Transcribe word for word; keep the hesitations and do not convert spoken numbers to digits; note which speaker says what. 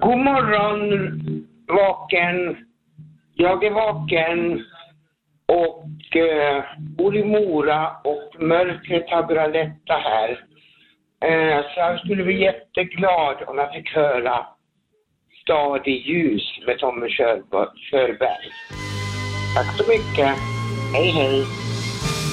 Speaker 1: God morgon, vaken. Jag är vaken och eh, bor i Mora och mörkret har börjat lätta här. Eh, så jag skulle bli jätteglad om jag fick höra Stad i ljus med Tommy Körberg. Tack så mycket. Hej hej.